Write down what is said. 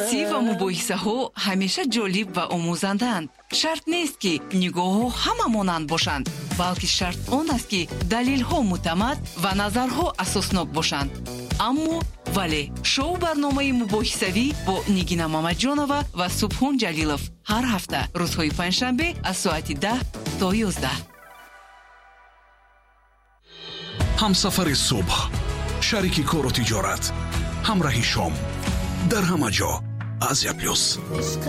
بحثی و مباحثه ها همیشه جالب و آموزندند. شرط نیست که نگاه ها همه مانند باشند، بلکه شرط آن است که دلیل ها معتمد و نظرها اساسناک باشند. اما ولی شو برنامه مباحثوی با نگینا مامدجانова و سبحان جلیلов هر هفته روزهای پنجشنبه از ساعت 10 تا 11. همسفر صبح، شریک کار و تجارت، همراهی شام، در همه جا. آسیا پلوس.